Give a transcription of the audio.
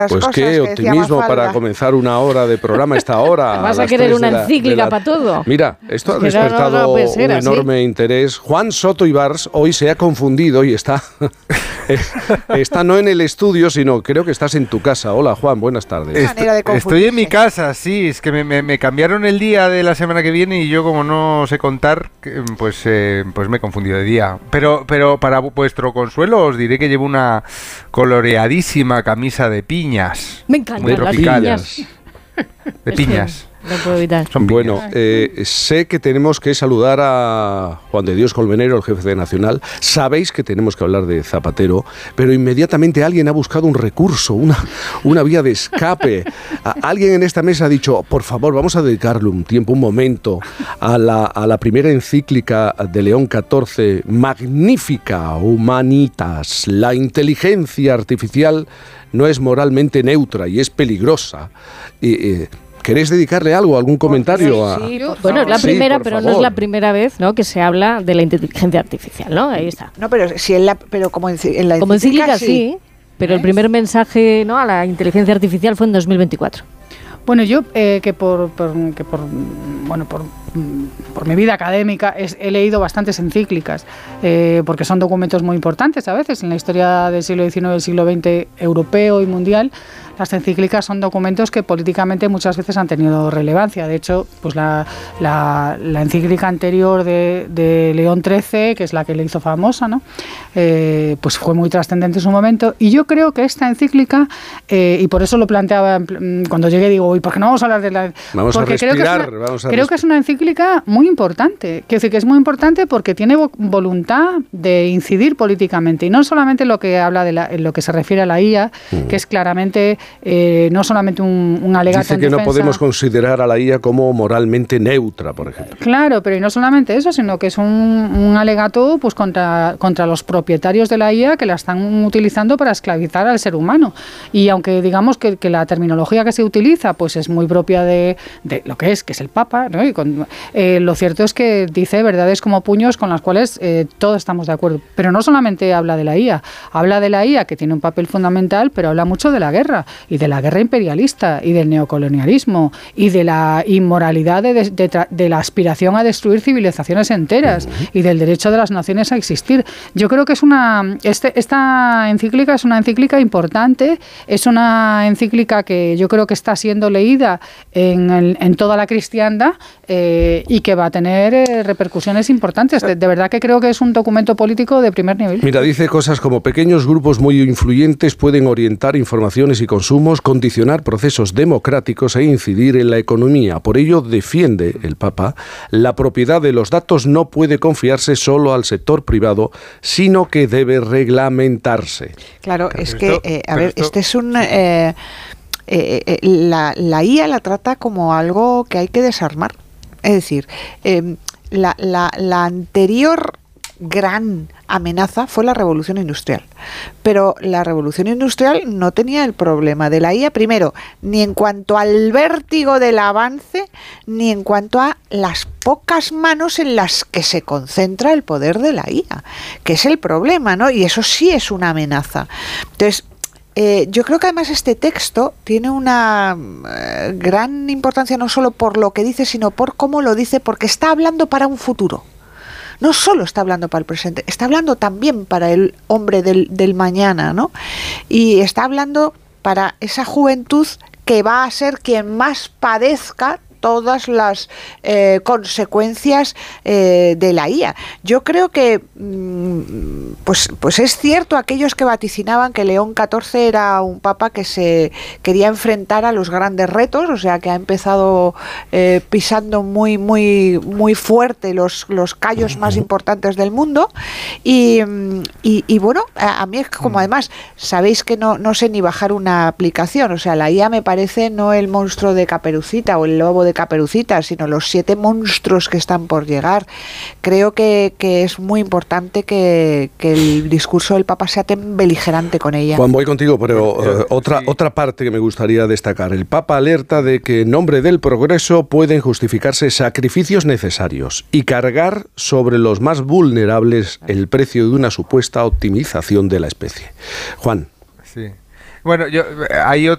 Pues qué optimismo para comenzar una hora de programa a esta hora. Vas a querer una encíclica para todo. Mira, esto ha despertado un enorme interés. Juan Soto Ibars hoy se ha confundido y está no en el estudio, sino creo que estás en tu casa. Hola Juan, buenas tardes. Estoy en mi casa, sí, es que me cambiaron el día de la semana que viene y yo como no sé contar, pues me he confundido de día. Pero para vuestro consuelo os diré que llevo una coloreadísima camisa de piñas. Me encantan muy tropicales. las piñas. De piñas. No puedo evitar. Bueno, sé que tenemos que saludar a Juan de Dios Colmenero, el jefe de Nacional. Sabéis que tenemos que hablar de Zapatero, pero inmediatamente alguien ha buscado un recurso, una vía de escape. Alguien en esta mesa ha dicho, por favor, vamos a dedicarle un tiempo, un momento, a la primera encíclica de León XIV, magnífica, Humanitas. La inteligencia artificial no es moralmente neutra y es peligrosa. ¿Queréis dedicarle algo, algún comentario? Sí, bueno, es la primera, pero no es la primera vez, ¿no?, que se habla de la inteligencia artificial, ¿no? Ahí está. No, pero como en la como encíclica sí, pero el primer mensaje, ¿no?, a la inteligencia artificial fue en 2024. Bueno, yo que por mi vida académica he leído bastantes encíclicas, porque son documentos muy importantes a veces en la historia del siglo XIX, del siglo XX europeo y mundial. Las encíclicas son documentos que políticamente muchas veces han tenido relevancia. De hecho, pues la encíclica anterior de León XIII, que es la que le hizo famosa, ¿no?, pues fue muy trascendente en su momento. Y yo creo que esta encíclica, y por eso lo planteaba cuando llegué, digo, ¿y por qué no vamos a hablar de la...? Vamos a respirar. Creo que es una encíclica muy importante. Quiero decir que es muy importante porque tiene voluntad de incidir políticamente. Y no solamente lo que habla en lo que se refiere a la IA, que es claramente... no solamente un alegato dice en que defensa. No podemos considerar a la IA como moralmente neutra, por ejemplo. Claro, pero y no solamente eso, sino que es un alegato pues contra los propietarios de la IA que la están utilizando para esclavizar al ser humano. Y aunque digamos que la terminología que se utiliza pues es muy propia de lo que es el Papa, ¿no? Y lo cierto es que dice verdades como puños con las cuales todos estamos de acuerdo. Pero no solamente habla de la IA que tiene un papel fundamental, pero habla mucho de la guerra. Y de la guerra imperialista y del neocolonialismo y de la inmoralidad de la aspiración a destruir civilizaciones enteras y del derecho de las naciones a existir. Yo creo que esta encíclica es una encíclica importante, es una encíclica que yo creo que está siendo leída en toda la cristiandad y que va a tener repercusiones importantes. De verdad que creo que es un documento político de primer nivel. Mira, dice cosas como pequeños grupos muy influyentes pueden orientar informaciones y consumos, condicionar procesos democráticos e incidir en la economía. Por ello, defiende el Papa, la propiedad de los datos no puede confiarse solo al sector privado, sino que debe reglamentarse. Claro, es que, este es un... la IA la trata como algo que hay que desarmar. Es decir, la anterior gran amenaza fue la revolución industrial, pero la revolución industrial no tenía el problema de la IA, primero, ni en cuanto al vértigo del avance, ni en cuanto a las pocas manos en las que se concentra el poder de la IA, que es el problema, ¿no? Y eso sí es una amenaza. Entonces, yo creo que además este texto tiene una gran importancia no solo por lo que dice, sino por cómo lo dice, porque está hablando para un futuro. No solo está hablando para el presente, está hablando también para el hombre del mañana, ¿no? Y está hablando para esa juventud que va a ser quien más padezca todas las consecuencias de la IA. Yo creo que pues es cierto aquellos que vaticinaban que León XIV era un papa que se quería enfrentar a los grandes retos, o sea que ha empezado pisando muy muy muy fuerte los callos más importantes del mundo y bueno, a mí es como además sabéis que no sé ni bajar una aplicación, o sea, la IA me parece no el monstruo de Caperucita o el lobo de Caperucita, sino los 7 monstruos que están por llegar. Creo que es muy importante que el discurso del Papa sea tan beligerante con ella. Juan, voy contigo, pero otra parte que me gustaría destacar. El Papa alerta de que en nombre del progreso pueden justificarse sacrificios necesarios y cargar sobre los más vulnerables el precio de una supuesta optimización de la especie. Juan. Sí. Bueno, hay